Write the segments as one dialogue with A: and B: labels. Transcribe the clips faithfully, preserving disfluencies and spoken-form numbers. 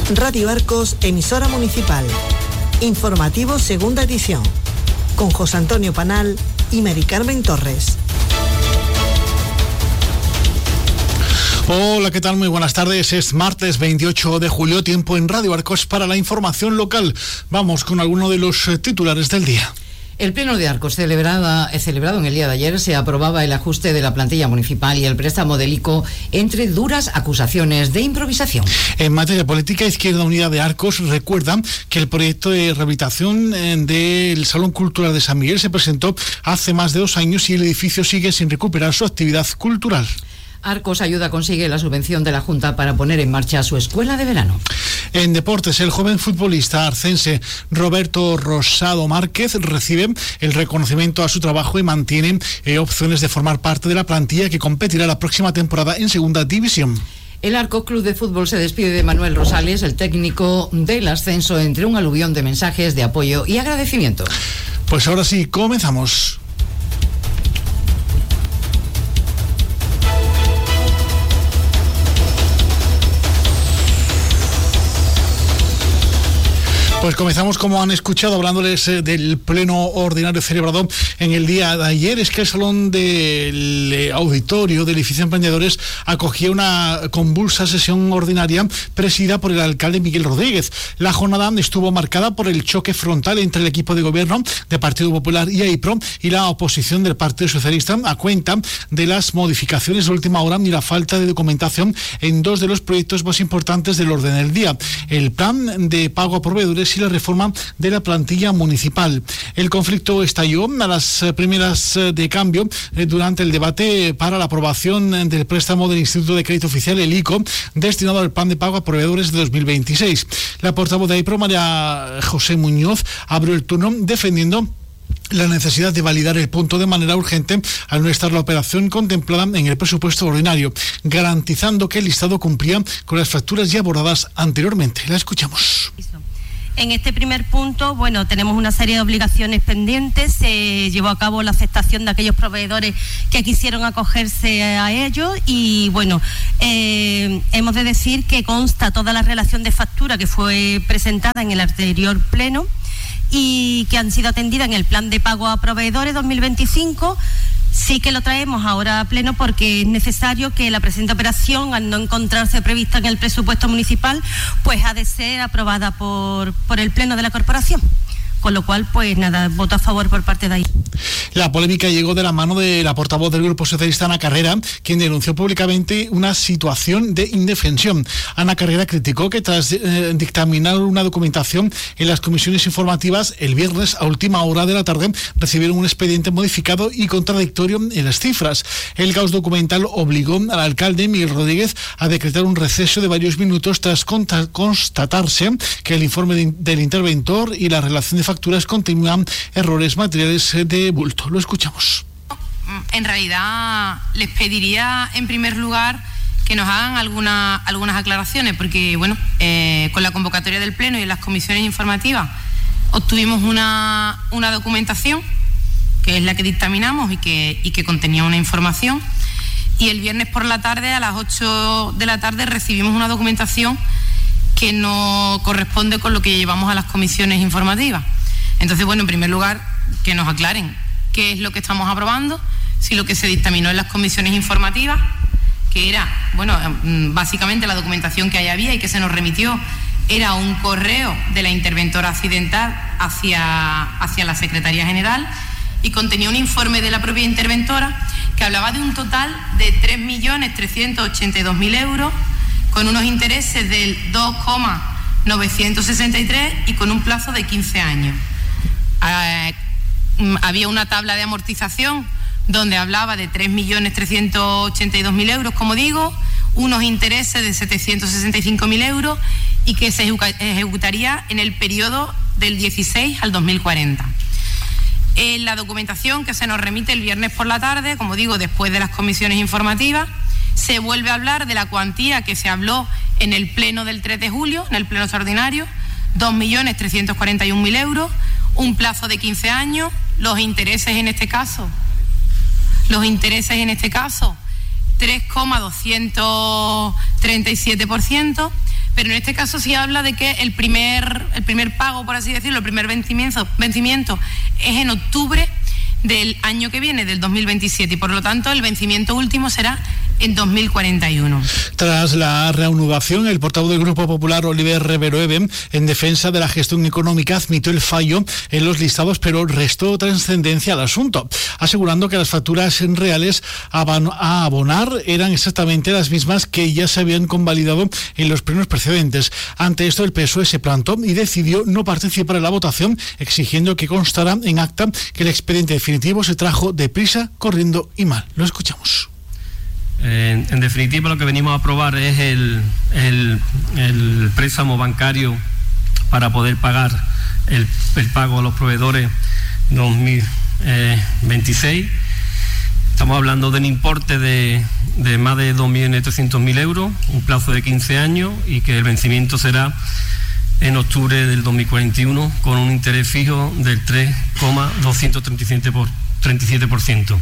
A: Radio Arcos, emisora municipal. Informativo segunda edición. Con José Antonio Panal y Mari Carmen Torres.
B: Hola, ¿qué tal? Muy buenas tardes. Es martes veintiocho de julio, tiempo en Radio Arcos para la información local. Vamos con alguno de los titulares del día.
C: El Pleno de Arcos, celebrada, celebrado en el día de ayer, se aprobaba el ajuste de la plantilla municipal y el préstamo del I C O entre duras acusaciones de improvisación.
B: En materia política, Izquierda Unida de Arcos recuerda que el proyecto de rehabilitación del Salón Cultural de San Miguel se presentó hace más de dos años y el edificio sigue sin recuperar su actividad cultural.
C: Arcos Ayuda consigue la subvención de la Junta para poner en marcha su escuela de verano.
B: En deportes, el joven futbolista arcense Roberto Rosado Márquez recibe el reconocimiento a su trabajo y mantiene eh, opciones de formar parte de la plantilla que competirá la próxima temporada en Segunda División.
C: El Arcos Club de Fútbol se despide de Manuel Rosales, el técnico del ascenso, entre un aluvión de mensajes de apoyo y agradecimiento.
B: Pues ahora sí, comenzamos. Pues comenzamos, como han escuchado, hablándoles eh, del pleno ordinario celebrado en el día de ayer. Es que el salón del eh, auditorio del edificio Emprendedores acogía una convulsa sesión ordinaria presidida por el alcalde Miguel Rodríguez. La jornada estuvo marcada por el choque frontal entre el equipo de gobierno de Partido Popular y AIPRO y la oposición del Partido Socialista a cuenta de las modificaciones de última hora y la falta de documentación en dos de los proyectos más importantes del orden del día: el plan de pago a proveedores y la reforma de la plantilla municipal. El conflicto estalló a las primeras de cambio durante el debate para la aprobación del préstamo del Instituto de Crédito Oficial, el I C O, destinado al plan de pago a proveedores de dos mil veintiséis. La portavoz de AIPRO, María José Muñoz, abrió el turno defendiendo la necesidad de validar el punto de manera urgente al no estar la operación contemplada en el presupuesto ordinario, garantizando que el listado cumplía con las facturas ya abordadas anteriormente. La escuchamos.
D: En este primer punto, bueno, tenemos una serie de obligaciones pendientes. Se llevó a cabo la aceptación de aquellos proveedores que quisieron acogerse a ello y, bueno, eh, hemos de decir que consta toda la relación de factura que fue presentada en el anterior pleno y que han sido atendidas en el plan de pago a proveedores dos mil veinticinco. Sí que lo traemos ahora a pleno porque es necesario que la presente operación, al no encontrarse prevista en el presupuesto municipal, pues ha de ser aprobada por, por el pleno de la corporación. Con lo cual, pues nada, voto a favor por parte de ahí.
B: La polémica llegó de la mano de la portavoz del Grupo Socialista, Ana Carrera, quien denunció públicamente una situación de indefensión. Ana Carrera criticó que tras eh, dictaminar una documentación en las comisiones informativas, el viernes a última hora de la tarde recibieron un expediente modificado y contradictorio en las cifras. El caos documental obligó al alcalde Miguel Rodríguez a decretar un receso de varios minutos tras constatarse que el informe de, del interventor y la relación de facturas continúan errores materiales de bulto. Lo escuchamos.
E: En realidad les pediría en primer lugar que nos hagan alguna, algunas aclaraciones, porque bueno, eh, con la convocatoria del pleno y en las comisiones informativas obtuvimos una, una documentación que es la que dictaminamos y que, y que contenía una información, y el viernes por la tarde a las ocho de la tarde recibimos una documentación que no corresponde con lo que llevamos a las comisiones informativas. Entonces, bueno, en primer lugar, que nos aclaren qué es lo que estamos aprobando, si lo que se dictaminó en las comisiones informativas, que era, bueno, básicamente la documentación que ahí había y que se nos remitió, era un correo de la interventora accidental hacia, hacia la Secretaría General y contenía un informe de la propia interventora que hablaba de un total de tres millones trescientos ochenta y dos mil euros con unos intereses del dos coma novecientos sesenta y tres y con un plazo de quince años. Eh, había una tabla de amortización donde hablaba de tres millones trescientos ochenta y dos mil euros, como digo, unos intereses de setecientos sesenta y cinco mil euros y que se ejecutaría en el periodo del dieciséis al dos mil cuarenta. En la documentación que se nos remite el viernes por la tarde, como digo, después de las comisiones informativas, se vuelve a hablar de la cuantía que se habló en el pleno del tres de julio, en el pleno extraordinario, dos millones trescientos cuarenta y un mil euros, un plazo de quince años, los intereses en este caso, los intereses en este caso, tres coma doscientos treinta y siete por ciento, pero en este caso sí habla de que el primer, el primer pago, por así decirlo, el primer vencimiento, vencimiento es en octubre del año que viene, del dos mil veintisiete, y por lo tanto el vencimiento último será en dos mil cuarenta y uno.
B: Tras la reanudación, el portavoz del Grupo Popular, Oliver Reveroeve, en defensa de la gestión económica, admitió el fallo en los listados, pero restó trascendencia al asunto, asegurando que las facturas reales a abonar eran exactamente las mismas que ya se habían convalidado en los plenos precedentes. Ante esto, el P S O E se plantó y decidió no participar en la votación, exigiendo que constara en acta que el expediente definitivo se trajo deprisa, corriendo y mal. Lo escuchamos.
F: En, en definitiva, lo que venimos a aprobar es el, el, el préstamo bancario para poder pagar el, el pago a los proveedores dos mil veintiséis. Estamos hablando de un importe de, de más de dos millones trescientos mil euros, un plazo de quince años, y que el vencimiento será en octubre del dos mil cuarenta y uno con un interés fijo del tres coma doscientos treinta y siete por ciento.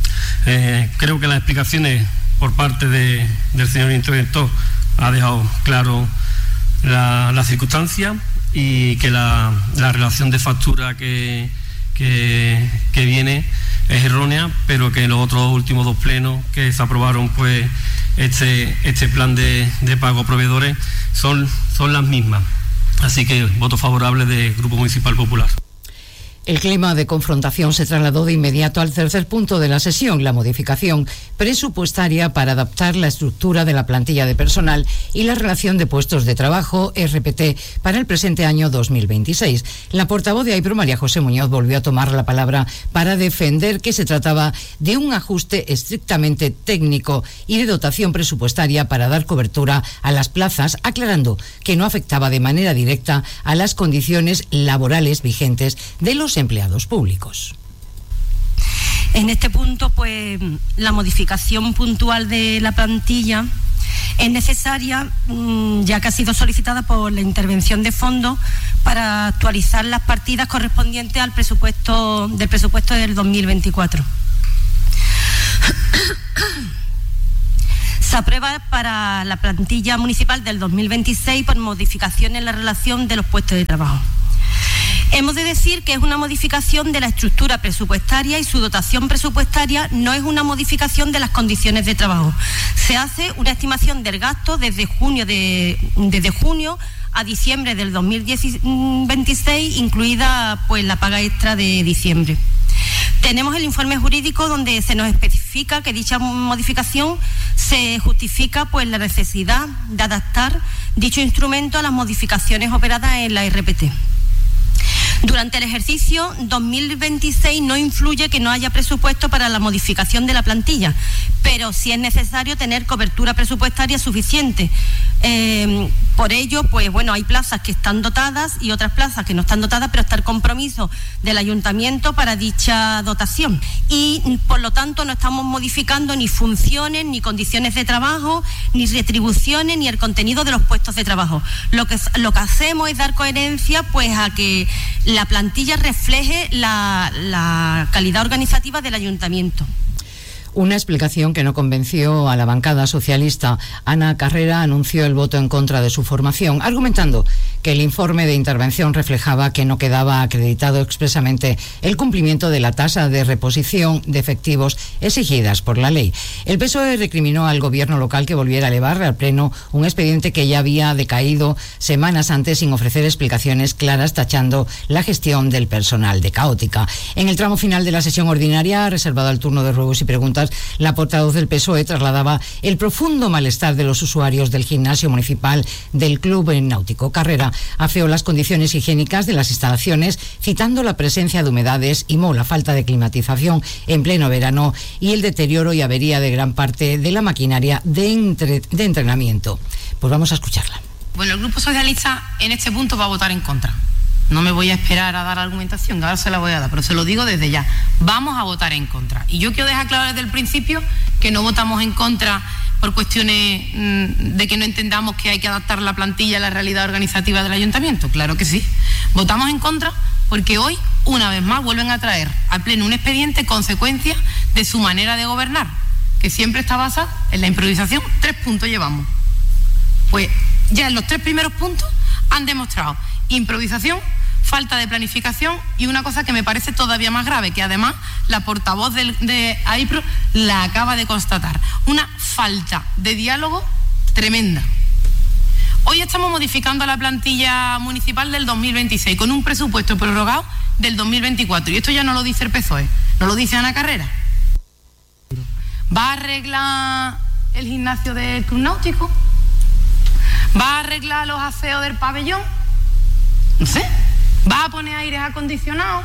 F: Eh, creo que las explicaciones por parte de, del señor interventor ha dejado claro la, la circunstancia, y que la, la relación de factura que, que, que viene es errónea, pero que en los otros últimos dos plenos que se aprobaron, pues este, este plan de, de pago a proveedores son, son las mismas. Así que voto favorable del Grupo Municipal Popular.
C: El clima de confrontación se trasladó de inmediato al tercer punto de la sesión, la modificación presupuestaria para adaptar la estructura de la plantilla de personal y la relación de puestos de trabajo, R P T, para el presente año dos mil veintiséis. La portavoz de AIPRO, María José Muñoz, volvió a tomar la palabra para defender que se trataba de un ajuste estrictamente técnico y de dotación presupuestaria para dar cobertura a las plazas, aclarando que no afectaba de manera directa a las condiciones laborales vigentes de los empleados públicos.
D: En este punto, pues, la modificación puntual de la plantilla es necesaria, ya que ha sido solicitada por la intervención de fondos para actualizar las partidas correspondientes al presupuesto del presupuesto del dos mil veinticuatro. Se aprueba para la plantilla municipal del dos mil veintiséis por modificación en la relación de los puestos de trabajo. Hemos de decir que es una modificación de la estructura presupuestaria, y su dotación presupuestaria no es una modificación de las condiciones de trabajo. Se hace una estimación del gasto desde junio, de, desde junio a diciembre del dos mil veintiséis, incluida pues la paga extra de diciembre. Tenemos el informe jurídico donde se nos especifica que dicha modificación se justifica pues la necesidad de adaptar dicho instrumento a las modificaciones operadas en la R P T. Durante el ejercicio dos mil veintiséis no influye que no haya presupuesto para la modificación de la plantilla, pero sí es necesario tener cobertura presupuestaria suficiente. Eh, por ello, pues bueno, hay plazas que están dotadas y otras plazas que no están dotadas, pero está el compromiso del ayuntamiento para dicha dotación. Y por lo tanto no estamos modificando ni funciones, ni condiciones de trabajo, ni retribuciones, ni el contenido de los puestos de trabajo. Lo que, lo que hacemos es dar coherencia pues a que la plantilla refleje la, la calidad organizativa del ayuntamiento.
C: Una explicación que no convenció a la bancada socialista. Ana Carrera anunció el voto en contra de su formación, argumentando que el informe de intervención reflejaba que no quedaba acreditado expresamente el cumplimiento de la tasa de reposición de efectivos exigidas por la ley. El P S O E recriminó al gobierno local que volviera a elevar al Pleno un expediente que ya había decaído semanas antes sin ofrecer explicaciones claras, tachando la gestión del personal de caótica. En el tramo final de la sesión ordinaria, reservado al turno de ruegos y preguntas, la portavoz del P S O E trasladaba el profundo malestar de los usuarios del gimnasio municipal del Club Náutico. Carrera afeó las condiciones higiénicas de las instalaciones, citando la presencia de humedades y la falta de climatización en pleno verano y el deterioro y avería de gran parte de la maquinaria de, entre, de entrenamiento. Pues vamos a escucharla.
E: Bueno, el Grupo Socialista en este punto va a votar en contra. No me voy a esperar a dar argumentación, ahora se la voy a dar, pero se lo digo desde ya. Vamos a votar en contra. Y yo quiero dejar claro desde el principio que no votamos en contra por cuestiones mmm, de que no entendamos que hay que adaptar la plantilla a la realidad organizativa del ayuntamiento. Claro que sí. Votamos en contra porque hoy, una vez más, vuelven a traer al Pleno un expediente consecuencia de su manera de gobernar, que siempre está basada en la improvisación. Tres puntos llevamos. Pues ya en los tres primeros puntos han demostrado improvisación, falta de planificación y una cosa que me parece todavía más grave, que además la portavoz de, de AIPRO la acaba de constatar, una falta de diálogo tremenda. Hoy estamos modificando la plantilla municipal del dos mil veintiséis con un presupuesto prorrogado del dos mil veinticuatro y esto ya no lo dice el P S O E, no lo dice Ana Carrera. ¿Va a arreglar el gimnasio del Club Náutico? ¿Va a arreglar los aseos del pabellón? No sé. ¿Va a poner aires acondicionados?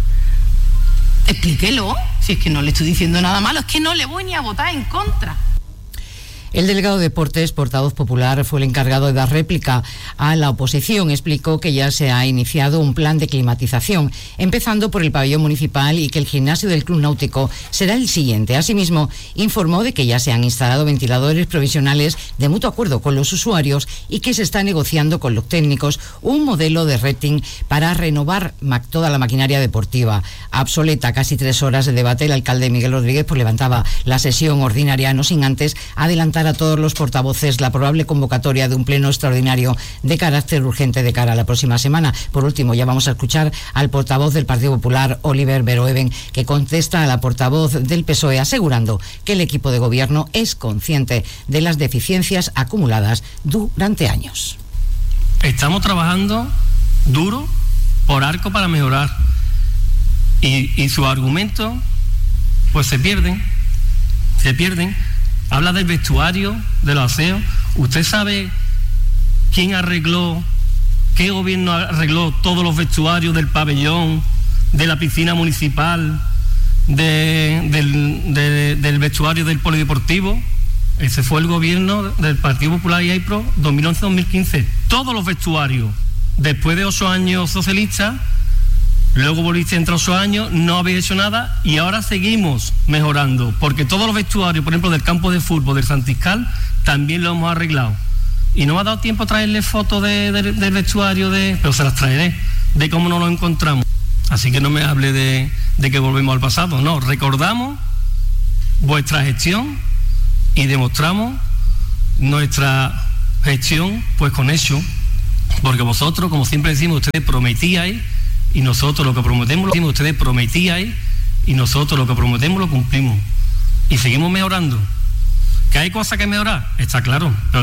E: Explíquelo. Si es que no le estoy diciendo nada malo, es que no le voy ni a votar en contra.
C: El delegado de Deportes, portavoz popular, fue el encargado de dar réplica a la oposición. Explicó que ya se ha iniciado un plan de climatización, empezando por el pabellón municipal y que el gimnasio del Club Náutico será el siguiente. Asimismo, informó de que ya se han instalado ventiladores provisionales de mutuo acuerdo con los usuarios y que se está negociando con los técnicos un modelo de rating para renovar toda la maquinaria deportiva. Obsoleta casi tres horas de debate, el alcalde Miguel Rodríguez pues levantaba la sesión ordinaria, no sin antes adelantar a todos los portavoces la probable convocatoria de un pleno extraordinario de carácter urgente de cara a la próxima semana. Por último, ya vamos a escuchar al portavoz del Partido Popular, Oliver Beroeben, que contesta a la portavoz del P S O E asegurando que el equipo de gobierno es consciente de las deficiencias acumuladas durante años.
F: Estamos trabajando duro por ARCO para mejorar y, y sus argumentos pues se pierden, se pierden. Habla del vestuario, de los aseos. ¿Usted sabe quién arregló, qué gobierno arregló todos los vestuarios del pabellón, de la piscina municipal, de, del, de, del vestuario del polideportivo? Ese fue el gobierno del Partido Popular y AIPRO dos mil once dos mil quince. Todos los vestuarios. Después de ocho años socialistas, luego volviste entre ocho años, no habéis hecho nada y ahora seguimos mejorando, porque todos los vestuarios, por ejemplo, del campo de fútbol del Santiscal, también lo hemos arreglado. Y no me ha dado tiempo a traerle fotos de, de, del vestuario, de, pero se las traeré, de cómo nos lo encontramos. Así que no me hable de, de que volvemos al pasado, no, recordamos vuestra gestión y demostramos nuestra gestión pues con hechos, porque vosotros, como siempre decimos, ustedes prometíais y nosotros lo que prometemos, lo ustedes prometíais y nosotros lo que prometemos lo cumplimos y seguimos mejorando. ¿Que hay cosas que mejorar? Está claro, pero